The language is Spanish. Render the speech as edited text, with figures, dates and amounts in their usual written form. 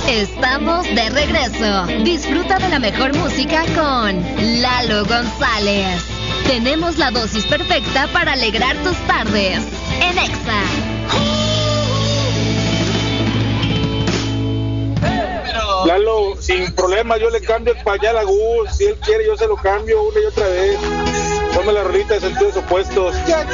Estamos de regreso. Disfruta de la mejor música con Lalo González. Tenemos la dosis perfecta para alegrar tus tardes. En Exa. Lalo, sin problema, yo le cambio el pañal a Gus. Si él quiere, yo se lo cambio una y otra vez. Tome la rolita de sentidos opuestos.